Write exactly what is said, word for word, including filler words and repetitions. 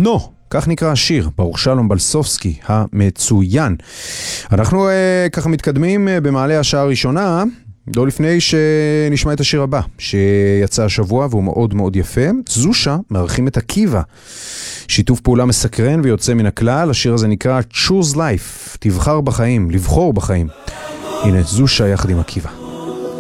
נו, כך נקרא השיר, ברוך שלום בלסובסקי המצוין. אנחנו אה, ככה מתקדמים אה, במעלה השעה הראשונה, לא לפני שנשמע את השיר הבא, שיצא השבוע והוא מאוד מאוד יפה. זושה מארחים את עקיבא, שיתוף פעולה מסקרן ויוצא מן הכלל. השיר הזה נקרא Choose Life, תבחר בחיים, לבחור בחיים. הנה זושה יחד עם עקיבא.